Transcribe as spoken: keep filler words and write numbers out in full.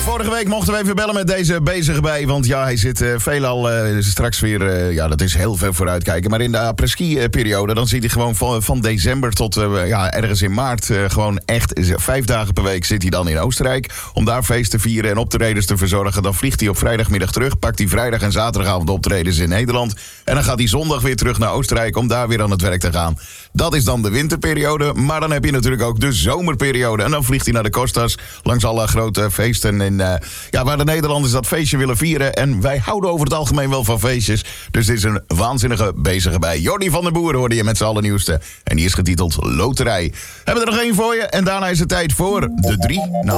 vorige week mochten we even bellen met deze bezige bij. Want ja, hij zit uh, veelal uh, straks weer... Uh, ja, dat is heel veel vooruitkijken. Maar in de après-ski-periode, dan zit hij gewoon van, van december tot uh, ja, ergens in maart... Uh, gewoon echt vijf dagen per week zit hij dan in Oostenrijk... om daar feest te vieren en optredens te verzorgen. Dan vliegt hij op vrijdagmiddag terug, pakt hij vrijdag en zaterdagavond optredens in Nederland... en dan gaat hij zondag weer terug naar Oostenrijk om daar weer aan het werk te gaan. Dat is dan de winterperiode, maar dan heb je natuurlijk ook de zomerperiode. En dan vliegt hij naar de Costas, langs alle grote feesten... En, uh, ja, waar de Nederlanders dat feestje willen vieren. En wij houden over het algemeen wel van feestjes. Dus dit is een waanzinnige bezige bij. Jordi van der Boer hoorde je met z'n allernieuwste. En die is getiteld Loterij. Hebben we er nog één voor je. En daarna is het tijd voor de drie. Nou,